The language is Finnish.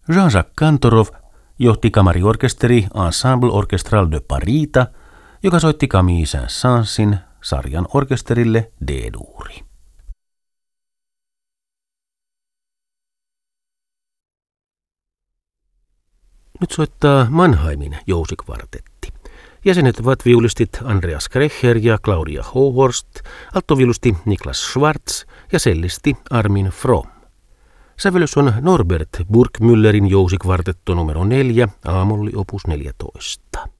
Jean-Jacques Cantorov johti kamariorkesteri Ensemble Orchestral de Paris'ta, joka soitti Camille Saint-Saënsin sarjan orkesterille D-duuri. Nyt soittaa Mannheimin jousikvartetti. Jäsenet ovat viulistit Andreas Krecher ja Claudia Hohorst, alttoviulusti Niklas Schwarz ja sellisti Armin Fromm. Sävellys on Norbert Burgmüllerin jousikvartetto numero 4, A-molli opus 14.